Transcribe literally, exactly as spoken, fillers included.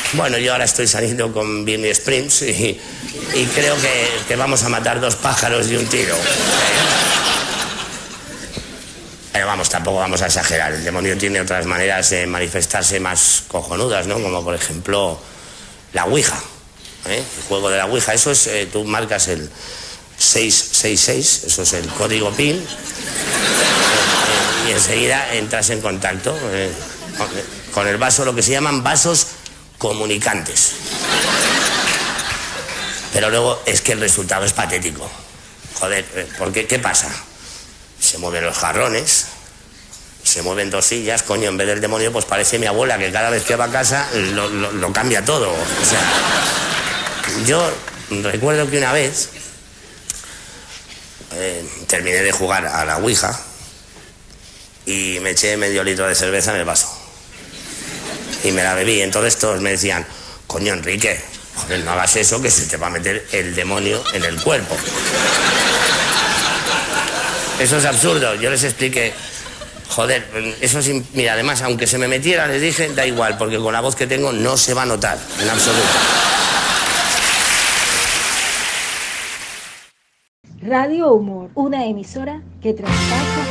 Bueno, yo ahora estoy saliendo con Birney Sprints y, y creo que, que vamos a matar dos pájaros de un tiro. Pero vamos, tampoco vamos a exagerar. El demonio tiene otras maneras de manifestarse más cojonudas, ¿no? Como por ejemplo la Ouija, ¿eh? El juego de la Ouija. Eso es, eh, tú marcas el seis seis seis, eso es el código PIN, eh, eh, y enseguida entras en contacto eh, con, con el vaso, lo que se llaman vasos comunicantes. Pero luego es que el resultado es patético. Joder, ¿por qué? ¿Qué pasa? Se mueven los jarrones, se mueven dos sillas, coño, en vez del demonio pues parece mi abuela, que cada vez que va a casa lo, lo, lo cambia todo. O sea, yo recuerdo que una vez eh, terminé de jugar a la Ouija y me eché medio litro de cerveza en el vaso. Y me la bebí. Entonces todos me decían, coño, Enrique, joder, no hagas eso, que se te va a meter el demonio en el cuerpo. Eso es absurdo. Yo les expliqué, joder, eso es... Mira, además, aunque se me metiera, les dije, da igual, porque con la voz que tengo no se va a notar, en absoluto. Radio Humor, una emisora que traspasa